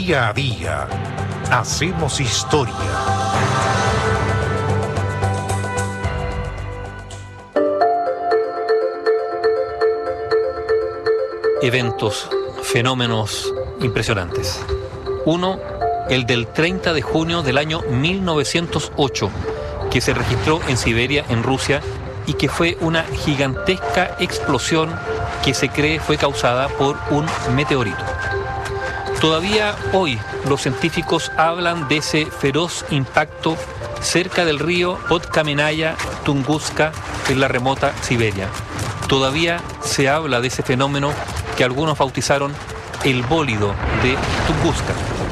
Día a día hacemos historia. Eventos, fenómenos impresionantes. Uno, el del 30 de junio del año 1908, que se registró en Siberia, en Rusia, y que fue una gigantesca explosión que se cree fue causada por un meteorito. Todavía hoy los científicos hablan de ese feroz impacto cerca del río Podkamenaya Tunguska en la remota Siberia. Todavía se habla de ese fenómeno que algunos bautizaron el bólido de Tunguska.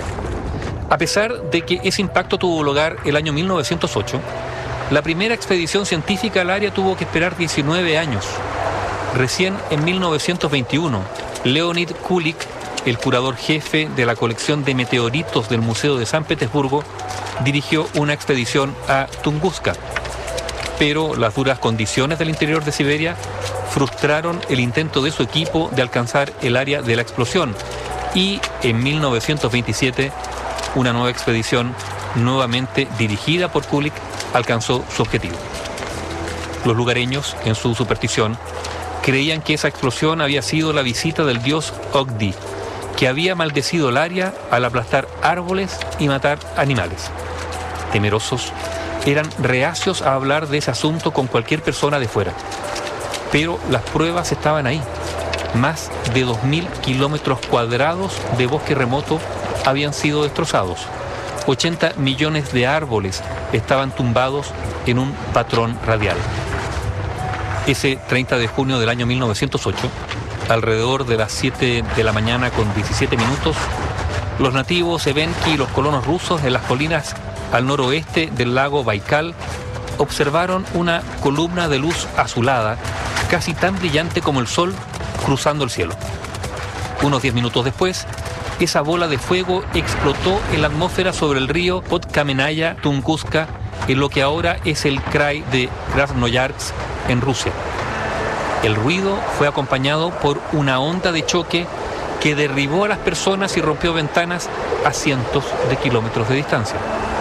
A pesar de que ese impacto tuvo lugar el año 1908, la primera expedición científica al área tuvo que esperar 19 años. Recién en 1921, Leonid Kulik, el curador jefe de la colección de meteoritos del Museo de San Petersburgo, dirigió una expedición a Tunguska. Pero las duras condiciones del interior de Siberia frustraron el intento de su equipo de alcanzar el área de la explosión, y en 1927 una nueva expedición, nuevamente dirigida por Kulik, alcanzó su objetivo. Los lugareños, en su superstición, creían que esa explosión había sido la visita del dios Ogdi, que había maldecido el área al aplastar árboles y matar animales. Temerosos, eran reacios a hablar de ese asunto con cualquier persona de fuera. Pero las pruebas estaban ahí. Más de 2.000 kilómetros cuadrados de bosque remoto habían sido destrozados. 80 millones de árboles estaban tumbados en un patrón radial. Ese 30 de junio del año 1908, alrededor de las 7 de la mañana con 17 minutos, los nativos Evenki y los colonos rusos en las colinas al noroeste del lago Baikal observaron una columna de luz azulada, casi tan brillante como el sol, cruzando el cielo. Unos 10 minutos después, esa bola de fuego explotó en la atmósfera sobre el río Podkamenaya Tunguska, en lo que ahora es el krai de Krasnoyarsk, en Rusia. El ruido fue acompañado por una onda de choque que derribó a las personas y rompió ventanas a cientos de kilómetros de distancia.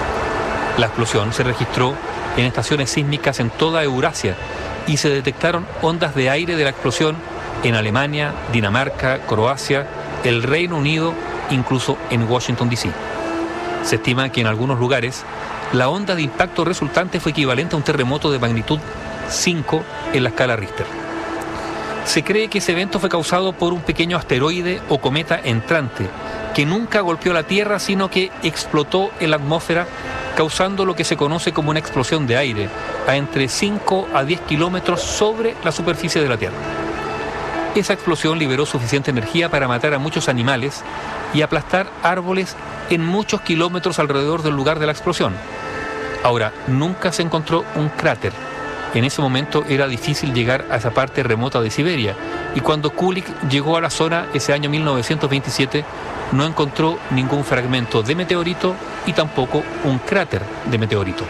La explosión se registró en estaciones sísmicas en toda Eurasia y se detectaron ondas de aire de la explosión en Alemania, Dinamarca, Croacia, el Reino Unido, incluso en Washington, D.C. Se estima que en algunos lugares la onda de impacto resultante fue equivalente a un terremoto de magnitud 5 en la escala Richter. Se cree que ese evento fue causado por un pequeño asteroide o cometa entrante que nunca golpeó la Tierra, sino que explotó en la atmósfera, causando lo que se conoce como una explosión de aire a entre 5 a 10 kilómetros sobre la superficie de la Tierra. Esa explosión liberó suficiente energía para matar a muchos animales y aplastar árboles en muchos kilómetros alrededor del lugar de la explosión. Ahora, nunca se encontró un cráter. En ese momento era difícil llegar a esa parte remota de Siberia, y cuando Kulik llegó a la zona ese año 1927, no encontró ningún fragmento de meteorito y tampoco un cráter de meteorito.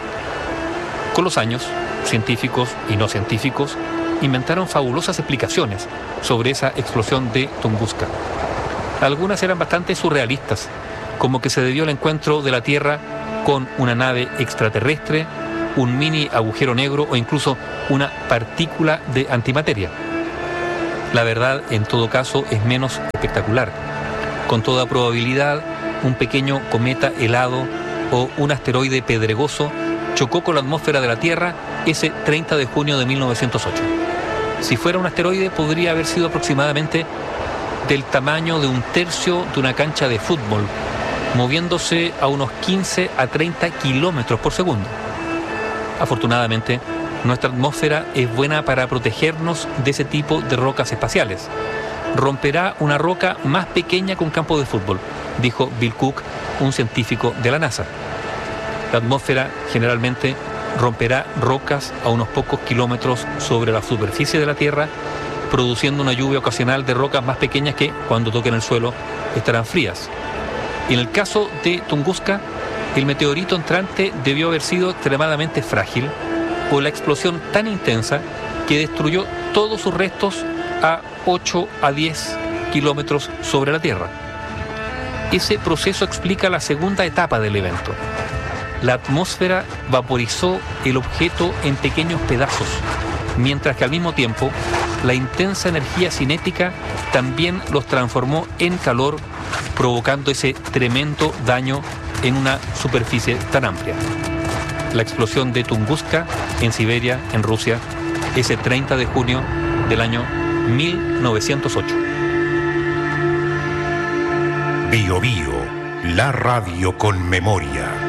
Con los años, científicos y no científicos inventaron fabulosas explicaciones sobre esa explosión de Tunguska. Algunas eran bastante surrealistas, como que se debió al encuentro de la Tierra con una nave extraterrestre, un mini agujero negro o incluso una partícula de antimateria. La verdad, en todo caso, es menos espectacular. Con toda probabilidad, un pequeño cometa helado o un asteroide pedregoso chocó con la atmósfera de la Tierra ese 30 de junio de 1908. Si fuera un asteroide, podría haber sido aproximadamente del tamaño de un tercio de una cancha de fútbol, moviéndose a unos 15 a 30 kilómetros por segundo. Afortunadamente, nuestra atmósfera es buena para protegernos de ese tipo de rocas espaciales. Romperá una roca más pequeña que un campo de fútbol, dijo Bill Cook, un científico de la NASA. La atmósfera generalmente romperá rocas a unos pocos kilómetros sobre la superficie de la Tierra, produciendo una lluvia ocasional de rocas más pequeñas que, cuando toquen el suelo, estarán frías. En el caso de Tunguska, el meteorito entrante debió haber sido extremadamente frágil o la explosión tan intensa que destruyó todos sus restos a 8 a 10 kilómetros sobre la Tierra. Ese proceso explica la segunda etapa del evento. La atmósfera vaporizó el objeto en pequeños pedazos, mientras que al mismo tiempo la intensa energía cinética también los transformó en calor, provocando ese tremendo daño en una superficie tan amplia. La explosión de Tunguska en Siberia, en Rusia, ese 30 de junio del año 1908. Bio Bio, la radio con memoria.